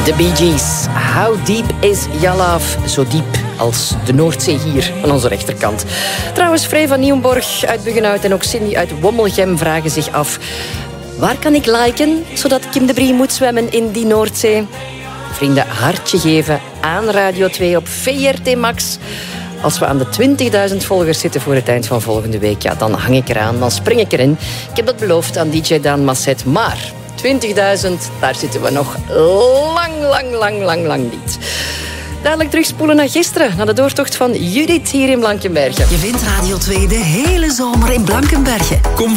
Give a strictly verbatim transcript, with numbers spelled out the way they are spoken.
De Bee Gees. How deep is your love? Zo diep als de Noordzee hier aan onze rechterkant. Trouwens, Frey van Nieuwenborg uit Buggenhout en ook Cindy uit Wommelgem vragen zich af: waar kan ik liken, zodat Kim de Brie moet zwemmen in die Noordzee? Vrienden, hartje geven aan Radio twee op V R T Max. Als we aan de twintigduizend volgers zitten voor het eind van volgende week, ja, dan hang ik eraan, dan spring ik erin. Ik heb dat beloofd aan D J Daan Masset, maar twintigduizend, daar zitten we nog lang, lang, lang, lang, lang niet. Dadelijk terugspoelen naar gisteren, naar de doortocht van Judith hier in Blankenberge. Je vindt Radio twee de hele zomer in Blankenberge. Kom